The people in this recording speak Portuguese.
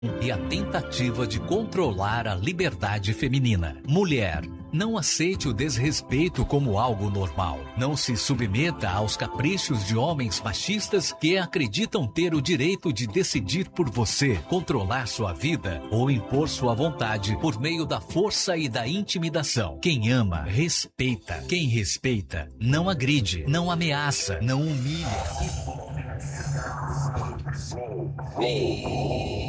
e a tentativa de controlar a liberdade feminina. Mulher, não aceite o desrespeito como algo normal. Não se submeta aos caprichos de homens machistas que acreditam ter o direito de decidir por você, controlar sua vida ou impor sua vontade por meio da força e da intimidação. Quem ama, respeita. Quem respeita, não agride, não ameaça, não humilha.